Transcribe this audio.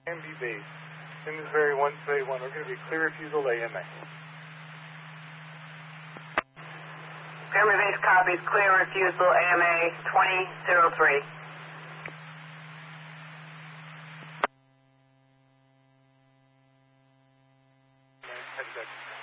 AMB base. Simsbury 131. We're going to be clear refusal AMA. Grammy base copies, clear refusal AMA 2003. Headed back.